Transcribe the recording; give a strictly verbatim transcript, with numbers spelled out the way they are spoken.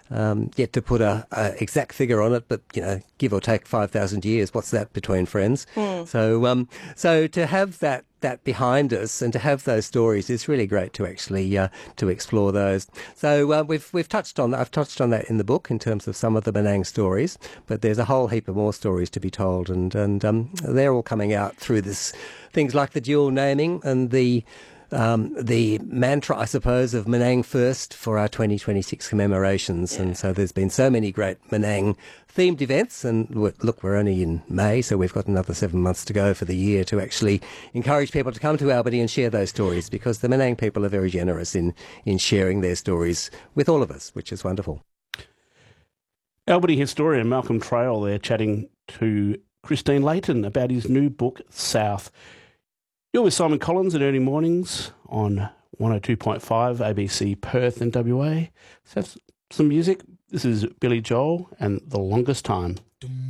Um, yet to put a, a exact figure on it, but you know, give or take five thousand years. What's that between friends? Mm. So, um, so to have that that behind us and to have those stories is really great to actually uh, to explore those. So uh, we've we've touched on I've touched on that in the book in terms of some of the Menang stories, but there's a whole heap of more stories to be told, and and um, they're all coming out through this things like the dual naming and the. Um, the mantra, I suppose, of Menang First for our twenty twenty-six commemorations. Yeah. And so there's been so many great Menang-themed events. And look, we're only in May, so we've got another seven months to go for the year to actually encourage people to come to Albany and share those stories, because the Menang people are very generous in, in sharing their stories with all of us, which is wonderful. Albany historian Malcolm Trail there chatting to Christine Layton about his new book, South. You're with Simon Collins at Early Mornings on one oh two point five A B C Perth and W A. Let's have some music. This is Billy Joel and The Longest Time.